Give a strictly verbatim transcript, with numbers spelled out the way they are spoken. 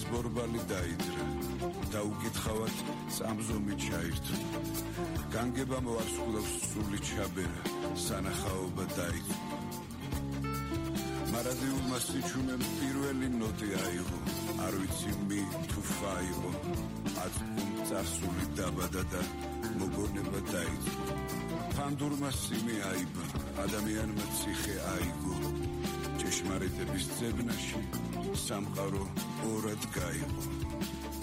ბორბალი დაიდრა და უკითხავად წამზომი ჩაირთო განგება მოარსკვლავს სული ჩაბერა სანახაობა დაიწყო მარადიულმა სიჩუმემ პირველი ნოტი აიღო არ ვიცი მი თუ ფაიღო აწკუმ წარსული დაბადა და მოგონება დაიწყო ფანდურმა სიმი აიბა ადამიანმა ციხე აიგო ჭეშმარიტების ძებნაში სამყარო ორად გაიყო